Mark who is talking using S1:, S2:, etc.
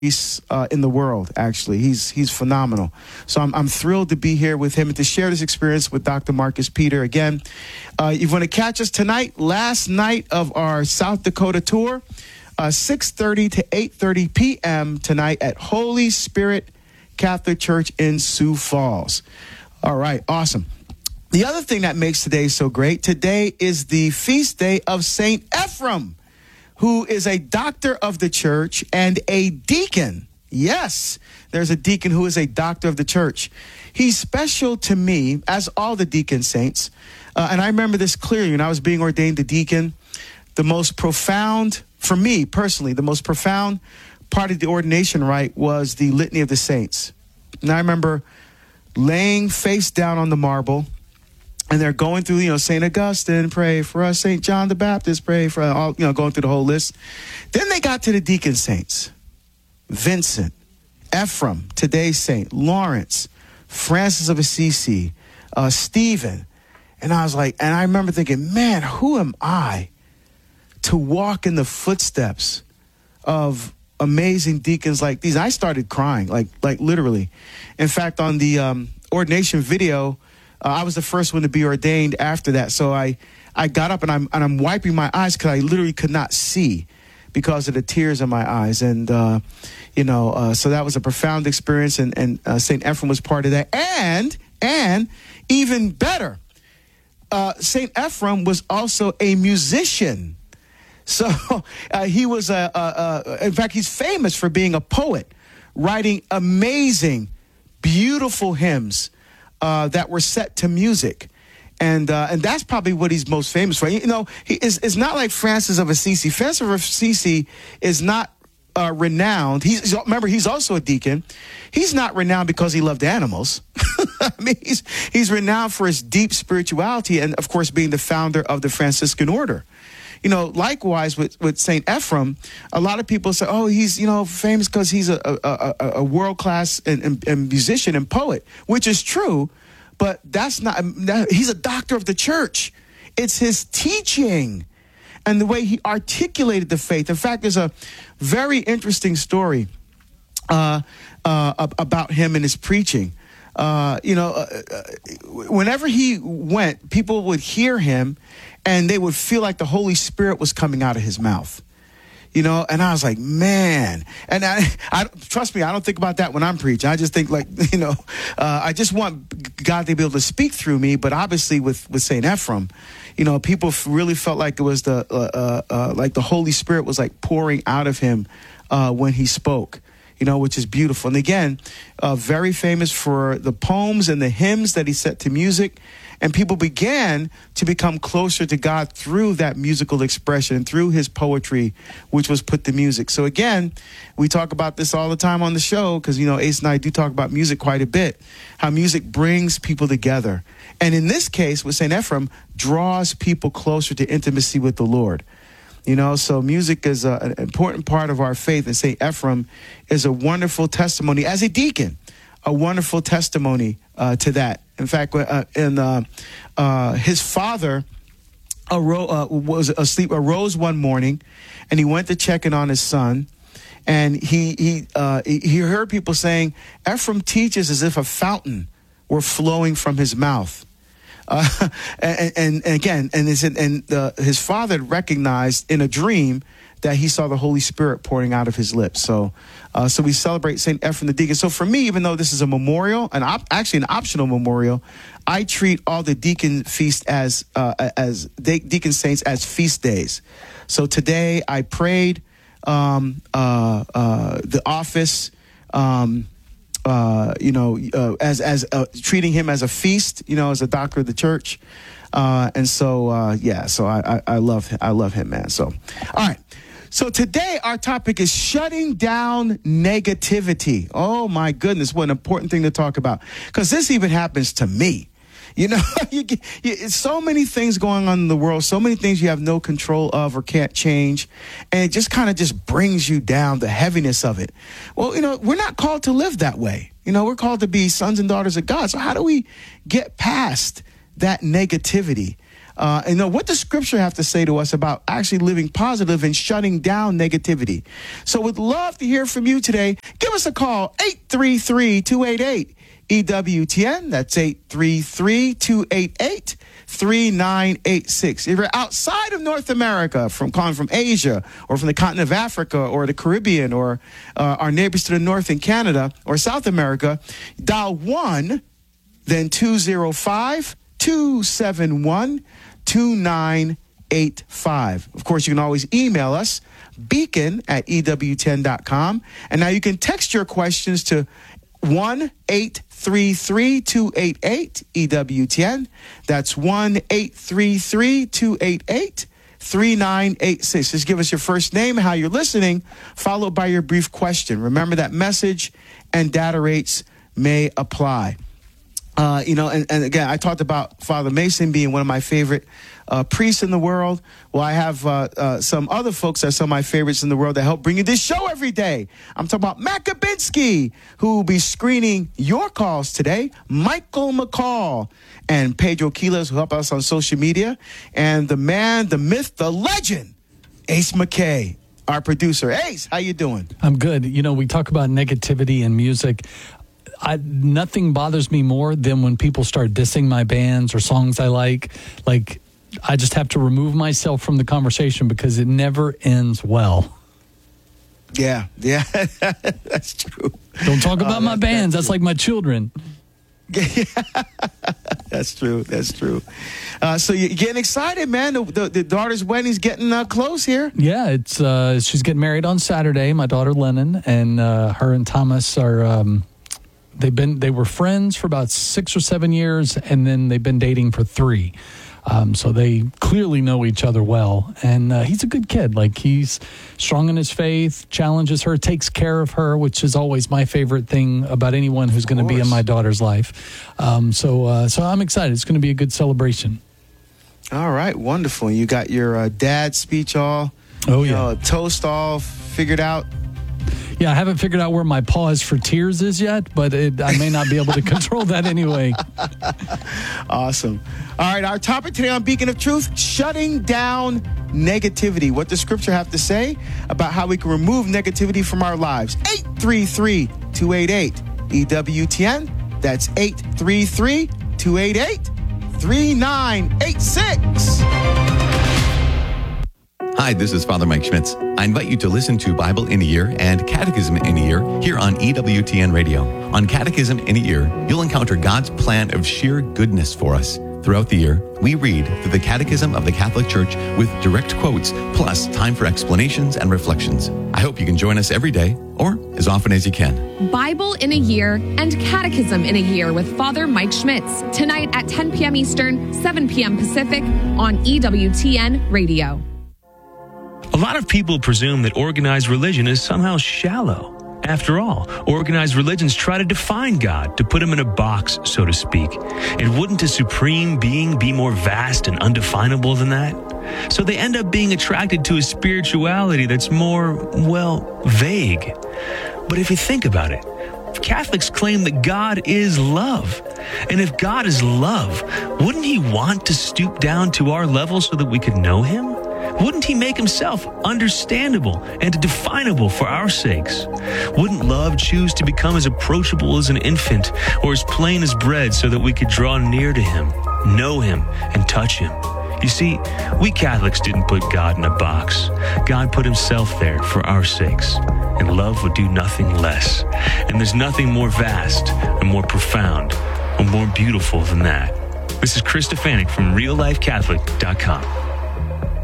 S1: in the world. Actually, he's phenomenal. So I'm thrilled to be here with him and to share this experience with Dr. Marcus Peter. Again, you want to catch us tonight, last night of our South Dakota tour, 6:30 to 8:30 p.m. tonight at Holy Spirit Catholic Church in Sioux Falls. All right, awesome. The other thing that makes today so great, today is the feast day of St. Ephrem, who is a doctor of the church and a deacon. Yes, there's a deacon who is a doctor of the church. He's special to me, as all the deacon saints. And I remember this clearly when I was being ordained a deacon. The most profound, for me personally, the most profound part of the ordination rite was the Litany of the Saints. And I remember laying face down on the marble, and they're going through, St. Augustine, pray for us. St. John the Baptist, pray for all, going through the whole list. Then they got to the deacon saints. Vincent, Ephrem, today's saint, Lawrence, Francis of Assisi, Stephen. And I was like, and I remember thinking, man, who am I to walk in the footsteps of amazing deacons like these? I started crying, like literally. In fact, on the ordination video, I was the first one to be ordained after that. So I got up and I'm wiping my eyes because I literally could not see because of the tears in my eyes. And, so that was a profound experience. And St. Ephrem was part of that. And even better, St. Ephrem was also a musician. So he was, in fact, he's famous for being a poet, writing amazing, beautiful hymns that were set to music. And that's probably what he's most famous for. It's not like Francis of Assisi. Francis of Assisi is not renowned. Remember, he's also a deacon. He's not renowned because he loved animals. I mean, he's renowned for his deep spirituality and, of course, being the founder of the Franciscan order. Likewise with St. Ephrem, a lot of people say, oh, he's, famous because he's a world-class and musician and poet, which is true, but that's not, he's a doctor of the church. It's his teaching and the way he articulated the faith. In fact, there's a very interesting story about him and his preaching. Whenever he went, people would hear him and they would feel like the Holy Spirit was coming out of his mouth, and I was like, man, and I trust me, I don't think about that when I'm preaching. I just think I just want God to be able to speak through me. But obviously with St. Ephrem, people really felt like it was like the Holy Spirit was like pouring out of him when he spoke. Which is beautiful. And again, very famous for the poems and the hymns that he set to music. And people began to become closer to God through that musical expression and through his poetry, which was put to music. So again, we talk about this all the time on the show because, Ace and I do talk about music quite a bit, how music brings people together. And in this case, with St. Ephrem, draws people closer to intimacy with the Lord. So music is an important part of our faith, and St. Ephrem is a wonderful testimony as a deacon, a wonderful testimony to that. In fact, his father was asleep, arose one morning, and he went to check in on his son, and he heard people saying, Ephrem teaches as if a fountain were flowing from his mouth. His father recognized in a dream that he saw the Holy Spirit pouring out of his lips. So we celebrate St. Ephrem the deacon. So for me, even though this is a memorial, actually an optional memorial, I treat all the deacon feast as deacon saints as feast days. So today I prayed the office. As treating him as a feast, as a doctor of the church. I love him, man. So, all right. So today our topic is shutting down negativity. Oh my goodness, what an important thing to talk about. Because this even happens to me. It's so many things going on in the world, so many things you have no control of or can't change. And it just kind of just brings you down, the heaviness of it. Well, we're not called to live that way. We're called to be sons and daughters of God. So how do we get past that negativity? and know what does Scripture have to say to us about actually living positive and shutting down negativity. So we'd love to hear from you today. Give us a call, 833-288-EWTN. That's 833-288-3986. If you're outside of North America, calling from Asia or from the continent of Africa or the Caribbean or our neighbors to the north in Canada or South America, dial 1, then 205-271-2985. Of course, you can always email us, beacon@ewtn.com. And now you can text your questions to 1-833-288-EWTN. That's 1-833-288-3986. Just give us your first name, how you're listening, followed by your brief question. Remember that message and data rates may apply. And again, I talked about Father Mason being one of my favorite priests in the world. Well, I have some other folks that are some of my favorites in the world that help bring you this show every day. I'm talking about Matt Kabinski, who will be screening your calls today, Michael McCall, and Pedro Quiles, who help us on social media, and the man, the myth, the legend, Ace McKay, our producer. Ace, how you doing?
S2: I'm good. We talk about negativity in music. Nothing bothers me more than when people start dissing my bands or songs I like. Like, I just have to remove myself from the conversation because it never ends well.
S1: Yeah, that's true.
S2: Don't talk about my bands. That's like my children.
S1: That's true. So you're getting excited, man. The daughter's wedding's getting close here.
S2: Yeah, it's she's getting married on Saturday. My daughter Lennon, and her and Thomas are. They were friends for about 6 or 7 years, and then they've been dating for 3. So they clearly know each other well. And he's a good kid. Like, he's strong in his faith, challenges her, takes care of her, which is always my favorite thing about anyone who's going to be in my daughter's life. So I'm excited. It's going to be a good celebration. All
S1: right, wonderful. You got your dad's speech all, toast all figured out.
S2: Yeah, I haven't figured out where my pause for tears is yet, but I may not be able to control that anyway.
S1: Awesome. All right, our topic today on Beacon of Truth, shutting down negativity. What does Scripture have to say about how we can remove negativity from our lives? 833-288-EWTN. That's 833-288-3986.
S3: Hi, this is Father Mike Schmitz. I invite you to listen to Bible in a Year and Catechism in a Year here on EWTN Radio. On Catechism in a Year, you'll encounter God's plan of sheer goodness for us. Throughout the year, we read through the Catechism of the Catholic Church with direct quotes, plus time for explanations and reflections. I hope you can join us every day, or as often as you can.
S4: Bible in a Year and Catechism in a Year with Father Mike Schmitz. Tonight at 10 p.m. Eastern, 7 p.m. Pacific on EWTN Radio.
S5: A lot of people presume that organized religion is somehow shallow. After all, organized religions try to define God, to put him in a box, so to speak. And wouldn't a supreme being be more vast and undefinable than that? So they end up being attracted to a spirituality that's more, vague. But if you think about it, Catholics claim that God is love. And if God is love, wouldn't he want to stoop down to our level so that we could know him? Wouldn't he make himself understandable and definable for our sakes? Wouldn't love choose to become as approachable as an infant or as plain as bread so that we could draw near to him, know him, and touch him? You see, we Catholics didn't put God in a box. God put himself there for our sakes, and love would do nothing less. And there's nothing more vast and more profound or more beautiful than that. This is Chris Stefanik from RealLifeCatholic.com.